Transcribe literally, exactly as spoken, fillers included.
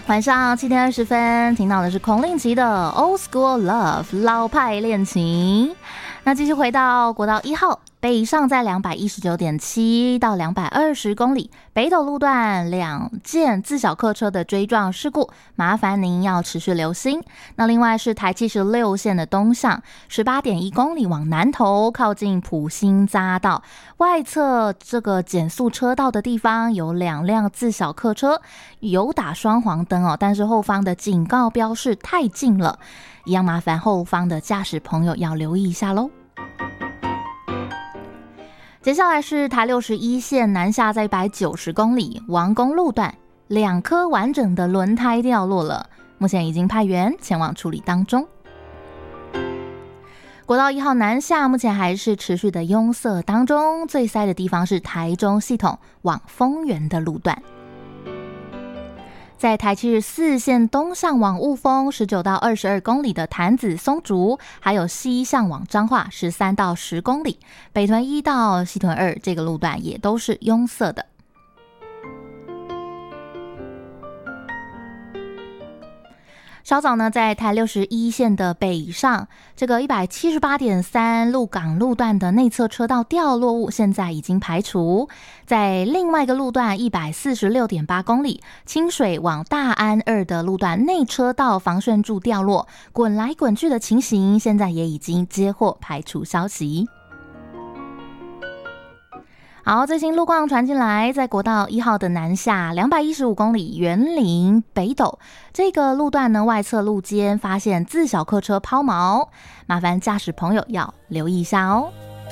晚上七点二十分，听到的是孔令奇的 Old School Love 老派恋情。那继续回到国道一号，北上在两百一十九点七到两百二十公里，北斗路段两件自小客车的追撞事故，麻烦您要持续留心。那另外是台七十六线的东向十八点一公里往南投，靠近埔心匝道外侧这个减速车道的地方有两辆自小客车，有打双黄灯哦，但是后方的警告标示太近了，一样麻烦后方的驾驶朋友要留意一下咯。接下来是台六十一线南下在一百九十公里王公路段，两颗完整的轮胎掉落了，目前已经派员前往处理当中。国道一号南下目前还是持续的拥塞当中，最塞的地方是台中系统往丰原的路段。在台七十四线东向往雾峰十九到二十二公里的潭子松竹，还有西向往彰化十三到十公里，北屯一到西屯二这个路段也都是拥塞的。稍早呢，在台六十一线的北上，这个一百七十八点三鹿港路段的内侧车道掉落物现在已经排除。在另外一个路段一百四十六点八公里，清水往大安二的路段内车道防眩柱掉落，滚来滚去的情形，现在也已经接获排除消息。好，最新路况传进来，在国道一号的南下两百一十五公里园林北斗这个路段呢，外侧路肩发现自小客车抛锚，麻烦驾驶朋友要留意一下哦。